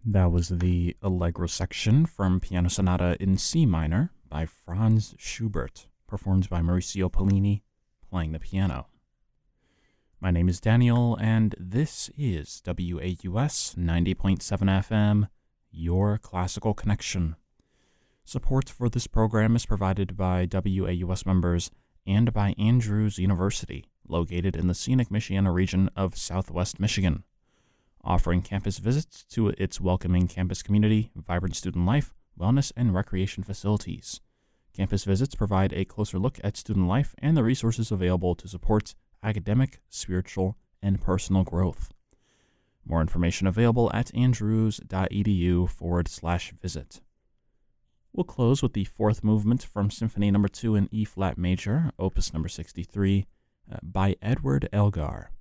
That was the Allegro section from Piano Sonata in C minor by Franz Schubert, performed by Mauricio Pollini, playing the piano. My name is Daniel, and this is WAUS 90.7 FM, your classical connection. Support for this program is provided by WAUS members and by Andrews University, located in the scenic Michiana region of Southwest Michigan, offering campus visits to its welcoming campus community, vibrant student life, wellness, and recreation facilities. Campus visits provide a closer look at student life and the resources available to support academic, spiritual, and personal growth. More information available at andrews.edu/visit. We'll close with the fourth movement from Symphony No. 2 in E-flat major, Opus No. 63, by Edward Elgar.